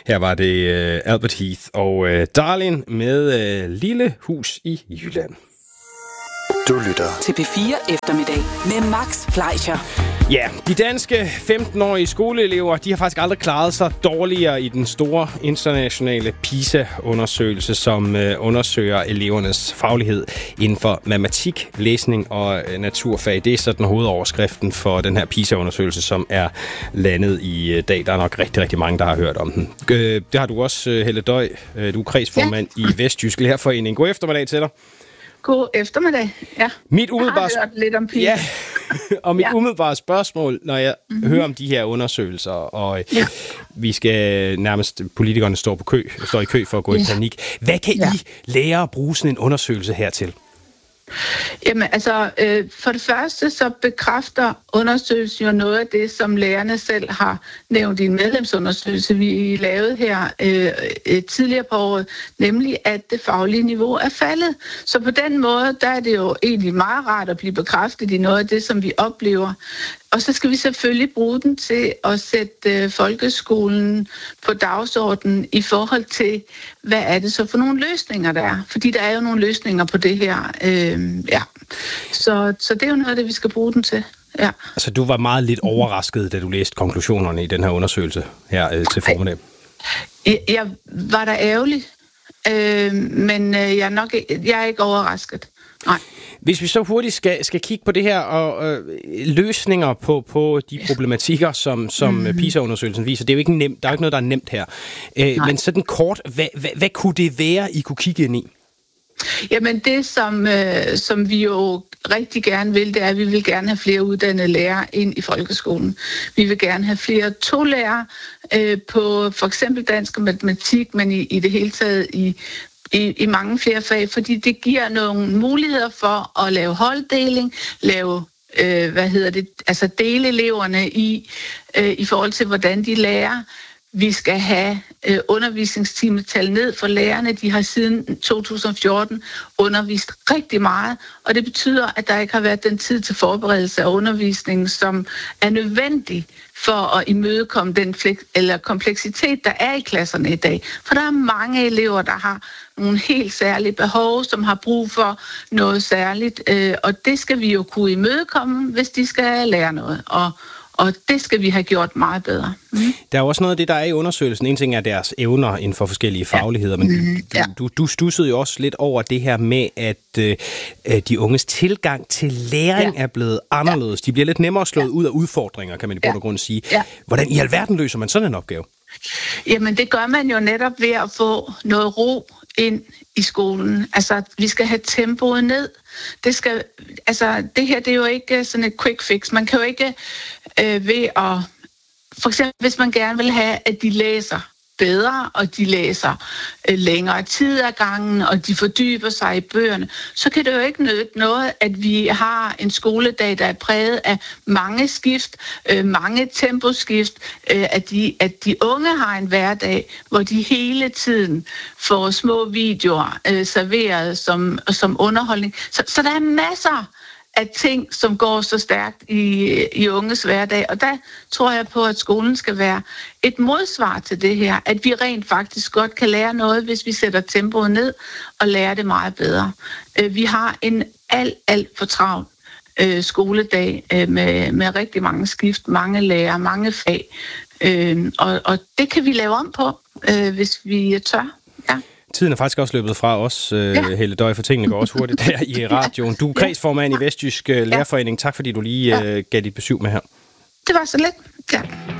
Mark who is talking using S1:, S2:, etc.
S1: Her var det Albert Heath og Darlin med Lille Hus i Jylland.
S2: Du lytter
S3: til P4 Eftermiddag med Max Fleischer.
S1: Ja, de danske 15-årige skoleelever, de har faktisk aldrig klaret sig dårligere i den store internationale PISA-undersøgelse, som undersøger elevernes faglighed inden for matematik, læsning og naturfag. Det er sådan hovedoverskriften for den her PISA-undersøgelse, som er landet i dag. Der er nok rigtig, rigtig mange, der har hørt om den. Det har du også, Helle Døj. Du er kredsformand i Vestjysk Lærerforening. God eftermiddag til dig.
S4: God eftermiddag, ja.
S1: Jeg har
S4: hørt lidt om PISA.
S1: Ja, og mit umiddelbare spørgsmål, når jeg hører om de her undersøgelser, og vi skal nærmest, politikerne står i kø for at gå i panik. Hvad kan I lærere bruge sådan en undersøgelse her til?
S4: Jamen altså, for det første så bekræfter undersøgelsen jo noget af det, som lærerne selv har nævnt i en medlemsundersøgelse, vi lavede her tidligere på året, nemlig at det faglige niveau er faldet. Så på den måde, der er det jo egentlig meget rart at blive bekræftet i noget af det, som vi oplever. Og så skal vi selvfølgelig bruge den til at sætte folkeskolen på dagsordenen i forhold til, hvad er det så for nogle løsninger, der er. Fordi der er jo nogle løsninger på det her. Så det er jo noget af det, vi skal bruge den til. Ja.
S1: Altså, du var meget lidt overrasket, da du læste konklusionerne i den her undersøgelse her til formiddag.
S4: Jeg var da ærgerlig, men jeg er ikke overrasket. Nej.
S1: Hvis vi så hurtigt skal kigge på det her og løsninger på de problematikker, som PISA-undersøgelsen viser, det er jo ikke nemt. Der er jo ikke noget, der er nemt her. Men sådan kort, hvad kunne det være, I kunne kigge ind i?
S4: Jamen det, som vi jo rigtig gerne vil, det er, at vi vil gerne have flere uddannede lærere ind i folkeskolen. Vi vil gerne have flere tolærere på for eksempel dansk og matematik, men i det hele taget i mange flere fag, fordi det giver nogle muligheder for at lave holddeling, lave dele eleverne i forhold til, hvordan de lærer. Vi skal have undervisningstimetal ned for lærerne. De har siden 2014 undervist rigtig meget, og det betyder, at der ikke har været den tid til forberedelse af undervisningen, som er nødvendig for at imødekomme den kompleksitet, der er i klasserne i dag. For der er mange elever, der har nogle helt særlige behov, som har brug for noget særligt, og det skal vi jo kunne imødekomme, hvis de skal lære noget. Og det skal vi have gjort meget bedre.
S1: Der er jo også noget af det, der er i undersøgelsen. En ting er deres evner inden for forskellige fagligheder, men du stussede jo også lidt over det her med, at de unges tilgang til læring er blevet anderledes. De bliver lidt nemmere slået ud af udfordringer, kan man i bund og grund sige. Hvordan i alverden løser man sådan en opgave?
S4: Jamen, det gør man jo netop ved at få noget ro ind i skolen. Altså, vi skal have tempoet ned. Det her, det er jo ikke sådan et quick fix. Man kan jo ikke ved at... For eksempel, hvis man gerne vil have, at de læser bedre, og de læser længere tid ad gangen, og de fordyber sig i bøgerne, så kan det jo ikke nytte noget, at vi har en skoledag, der er præget af mange skift, mange temposkift, at de unge har en hverdag, hvor de hele tiden får små videoer serveret som underholdning. Så der er masser af ting, som går så stærkt i unges hverdag. Og der tror jeg på, at skolen skal være et modsvar til det her, at vi rent faktisk godt kan lære noget, hvis vi sætter tempoet ned og lærer det meget bedre. Vi har en alt for travl skoledag med rigtig mange skift, mange lærere, mange fag. Og det kan vi lave om på, hvis vi tør. Ja.
S1: Tiden er faktisk også løbet fra os, Helle Døj, for tingene går også hurtigt der i radioen. Du er kredsformand i Vestjysk Lærerforening. Tak fordi du lige gav dit besøg med her.
S4: Det var så let. Ja.